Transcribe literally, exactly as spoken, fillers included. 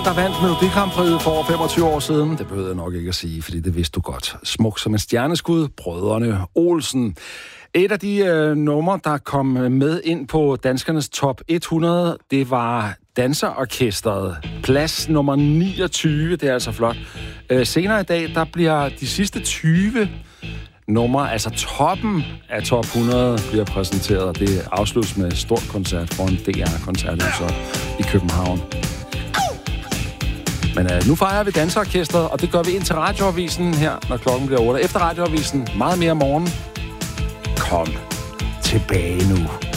Der vandt Melodi Grand Prix for over femogtyve år siden. Det behøver jeg nok ikke at sige, fordi det vidste du godt. Smuk som en stjerneskud, Brødrene Olsen. Et af de øh, numre, der kom med ind på danskernes top hundrede, det var Danserorkestret. Plads nummer niogtyve, det er altså flot. Øh, senere i dag, der bliver de sidste tyve numre, altså toppen af top hundrede, bliver præsenteret. Det afsluttes med stort koncert foran D R-koncerthus i København. Men øh, nu fejrer vi Danserorkestret, og det gør vi ind til Radioavisen her, når klokken bliver otte. Efter Radioavisen, meget mere morgen. Kom tilbage nu.